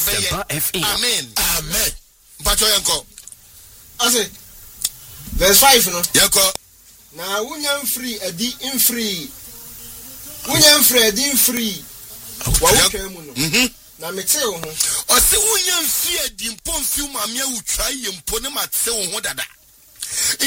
Amen. Amen. Mpacho yanko. Ase. Verse 5 no. Yanko. Na wunyam free adi in free. Wunyam free adi in free. Wa wutwa mu no. Na mete wo ho. O se wunyam free adi mpom fi ma me awutwa ye mpo ne mate wo ho dada.